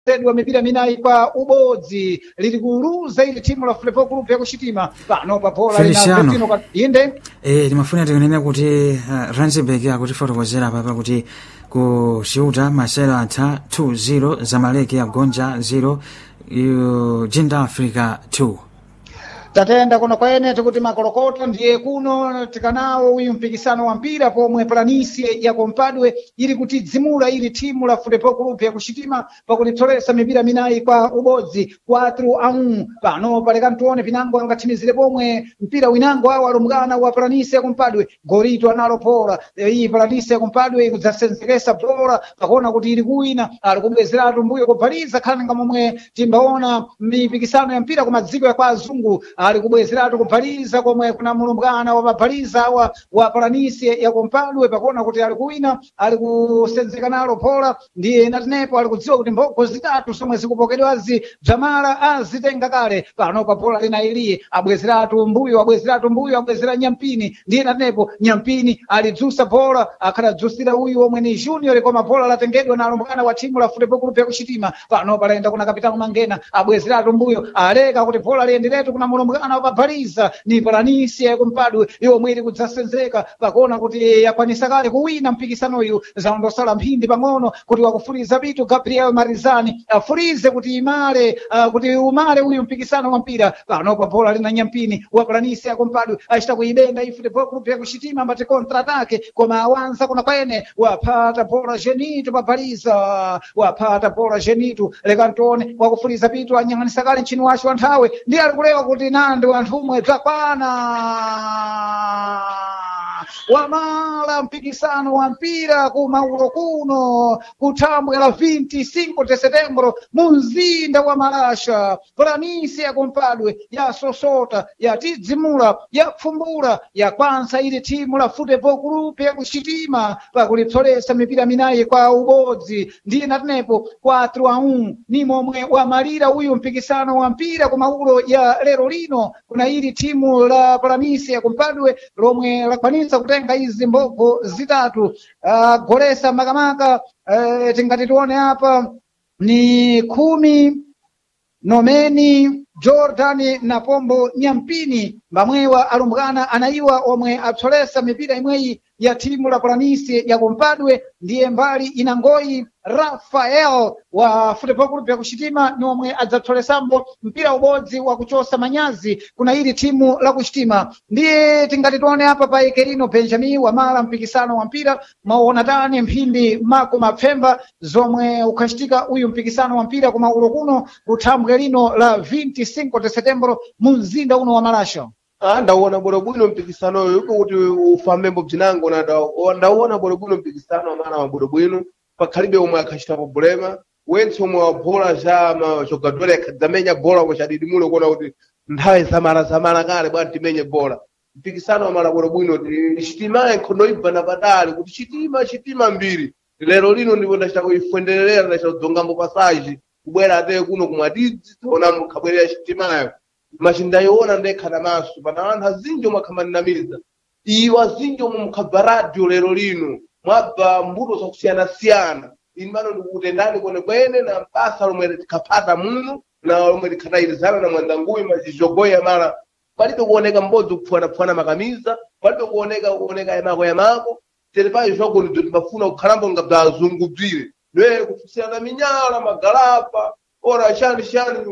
sedwa mipira minayi kwa ubodzi liri kuluza ili timu la Futebol Clube yakuchitima pano papola Feliciano. lina inde timafuna tikunena kuti Ranzibek akutifotokozera papa kuti ku Ciuta masewero atha 2-0 Zamalek yagonja 0 Jinda Africa 2. tatenda kuno kwene tikuti makolokota ndiye kuno tikanawo uyu mpikisano wa mpira pomwe Planície ya Compadre ili kutidzimula ili timu la Futebol Clube yakuchitima pakulitolesa mipira minayi kwa ubodzi 4-1 pano paleka mtuone pinango angathimizire pomwe mpira winango awo alumbwana wa Planície ya Compadre golito analo pola iyi Planície ya Compadre ikudzasenzekesa pola pakuona kuti ili kuwina ali kubwezeratu mbuyo kubvaliza khaninga momwe timbaona mipikisano ya mpira ku madziko ya kwa azungu ali kubwezeratu kubvaliza komwe kuna mulumbwana wa mabvaliza awa wa Planície ya Compadre pakuona kuti ali kuwina ali kusenzeka nalo pola ndiye natinepo ali kudziwa kuti mboko zitatu zomwe zikupokedwazi bzamala azitenga kale pano pa pola lina ili abwezeratu mbuyo abwezera Nyampini ndiye natinepo Nyampini alidzusa pola akhadadzusira uyu omwe ni Junior koma pola latengedwa na alumbwana wa timu la Futebol Clube yakuchitima pano palenda kuna kapitano Mangena abwezeratu mbuyo aleka kuti pola liyenderetu kuna mulumbwana wapabvaliza ni Planície ya Compadre yomwe ili kudzasenzeka pakuona kuti yakwanisa kale kuwina mpikisano uyu zaondosala mphindi pang'ono kuti wakufuriza bitu Gabriel Marizani afurize kuti imale kuti umale uyu mpikisano wa mpira pano pa bola lina Nyampini wa Planície ya Compadre achita kuibenda i Futebol Clube yakuchitima mbate kontra-atake koma awanza kuna kwene wapata bola Genito pabvaliza wapata bola Genito lekantone wakufuriza bitu anyang'anisa kale nchini wacho wa nthawe ndiye ali kulewa kuti nandi anthu umwe bzakwana wamala mpikisano wa mpira ku Mauro kuno kuthambwe la 25 de setembro munzinda wa Malasha Planície ya Compadre ya sosota ya tidzimula ya pfumbula ya kwanza ili timu la Futebol Clube yakuchitima pakulipsolesa mipira minayi kwa ubodzi ndiye natinepo 4-1 ni momwe wamalira uyu mpikisano wa mpira ku Mauro ya lero lino kuna ili timu la Planície ya Compadre lomwe lakwanisa kutenga izi mboko zitatu golesa makamaka tingati tione apa ni 10 Nomeni Jordan na Pombo Nyampini mbamwewa alumbwana anaiwa omwe apsolesa mipira imweyi ya timu la Planície ya Compadre ndiye mbali inangoyi Rafael wa Futebol Clube yakuchitima ni omwe adzapsolesambo mpira ubodzi wa kuchosa manyazi kuna ili timu la kuchitima ndiye tingati tione apa pa Ekerino Benjamin wamala mpikisano wa mpira maonatani mphindi mako mapfemba zomwe ukhachitika uyu mpikisano wa mpira ku Mauro kuno kuthambwe lino la 25 de setembro munzinda uno wa Malasha. Ndauona bwinobwino mpikisano uyu kuti ufambembo bzinango ndauona bwinobwino mpikisano amana wa bwinobwino pakhalibe omwe akhachita problema wentse omwe wabhola za majogadore akhadzamenya bola kuchadidimule kuona kuti nthawi zamala kale bwana timenye bola mpikisano amala bwinobwino chitima nkhondo ibva na padali kuti chitima mbiri lero lino ndipo ndachita kuifwenderera ndachita kudzongambo pasaji kubwera ateye kuno kumwatidzi tiona mukhabwerera chitimayo machindayiona ndekhana maso pana anthu azinji omwe akhamanamiza iwo azinji omwe mukhabva radio lero lino mwabva mbuto zakusiyana-siyana ini mano ndikutendani kwene na basa lomwe tikhapata muno na lomwe tikhatayirizana na mwandanguyi machijogoya mala palibe kuoneka mbodzi kupfuana makamiza palibe kuoneka yamako telepayo zvago ndizo timbafuna kukhalambo ngabza azungubzire lwe kufusirana minyala magalapa ora shani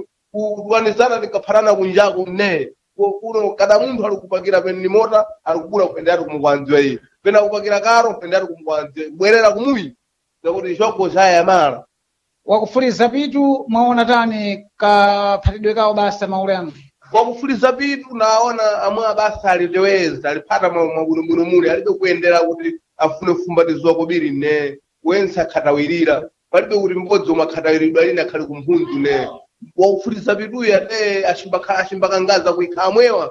kuwanizana tikapharana kunjaku mne kuno kada munthu ali kupakira peni mota ali kubula kupendera kumukwanziwa iye pena kupakira karo kupendera kumukwanziwa kubwerera kumuyi zakuti zvago zayamala wakufuriza pitu mwaona tani kaphatidwe kawo basa maulendo wakufuliza pitu naona amwe abasa aliteweza alipata mabwinobwino muli alibe kuyendera kuti afune kufumbatiziwa kobiri ne wense akhatawirira palibe kuti mbodzi omwe akhatawiridwa lini akhali kumphunzu ne wakufuliza pituyo ate achimbakangaza kuikha amwewa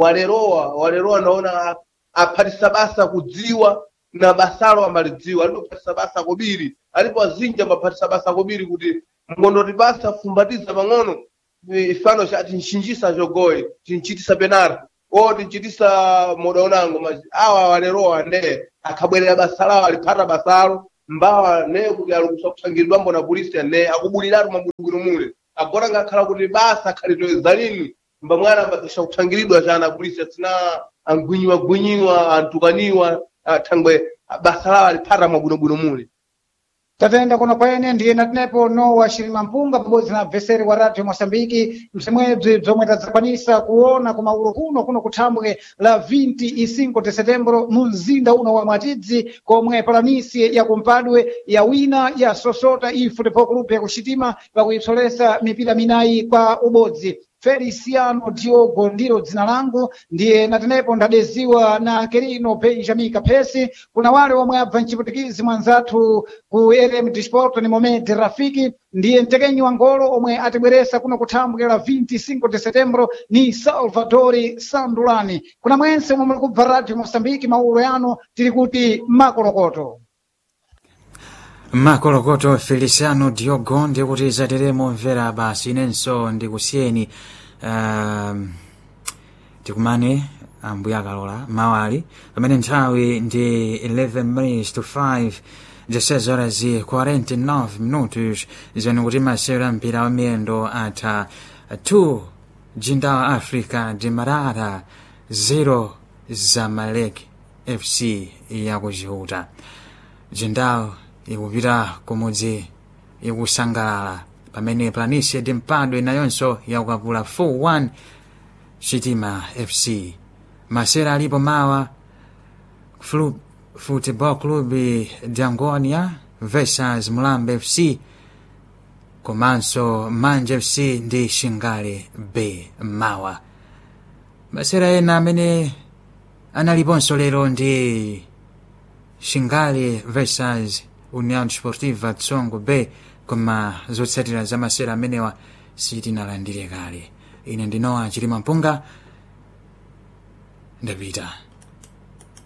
walerowa naona aphatisa basa kudziwa na basalo amalidziwa alibe kuphatisa basa kobiri alipo azinji amaphatisa basa kobiri kuti mngondoti basa fumbatiza pang'ono ifano chati nchinjisa jogoyi tinchitisa penalty tinchitisa modaonango awa walerowa nde akhabwerera basa lawo aliphata basalo mbawa ne kuti ali kusakutsangiridwa mbona polisi ne akubuliratu mabwinobwino mule agora ngakhala kuti basa khalidwe zalini mbamwana bakisha kutsangiridwa chana polisi sina angwinyiwa antukaniwa thangwe basa lawo alipata mabwinobwino mule. Tatenda kuno kwene ndiye natinepo Nowa Chilima Mpunga pabodzi na abveseri wa Radio Mosambiki msemwebzi bzomwe tadzakwanisa kuona kumaulo kuno kuthambwe la 25 de setembro mu mzinda uno wa Mwatidzi komwe palanisi ya kumpadwe ya wina ya sosota iyi Futebol Clube yakuxitima pakuyipsolesa mipira minayi kwa ubodzi. Feliciano Diogo ndilo dzina langu, ndiye natenepo ndadeziwa na Kerino Benjamin Kapesi. Kuna wale omwe abva mciputikizi mwanzathu ku RM Disport ni Momenti Rafiki, ndiye mtekenyi wa ngolo omwe atibweresa kuno kuthambwe la 25 de setembro ni Salvadori Sandulani. Kuna mwense omwe muli kubva Radio Mosambiki maulo yano tiri kuti makolokoto. Makolokoto Feliciano Diogo ndiye kuti zateremo mvera basi inenso ndikusiyeni tikumane ambuya akalola mawali pamene nthawi ndi 11 minutes to 5 16 horas e 49 minutos zanu kuti masewera mpira wa miyendo atha 2 Jindal Africa de Marara 0 Zamalek FC yakuchiuta. Jindal ikupita kumudzi ikusangalala pamene Planície de Mpadwe nayonso yakukapula 4-1 Chitima FC. Masera alipo mawa Futebol Clube de Angonia versus Mulambe FC komanso Manje FC ndi Xingale B mawa. Masera ena amene analiponso lero ndi Xingale versus União Desportiva Tsongo B koma zotsatira za masera amenewa sitinalandire kale. Ine ndinowa Chilima Mpunga ndapita.